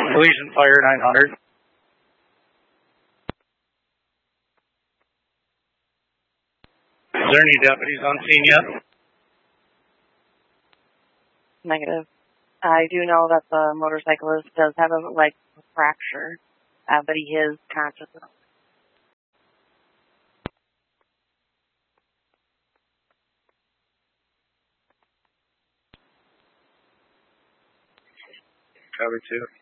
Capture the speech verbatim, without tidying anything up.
Police and Fire nine hundred. Is there any deputies on scene yet? Negative. I do know that the motorcyclist does have a leg fracture, uh, but he is conscious. Copy two.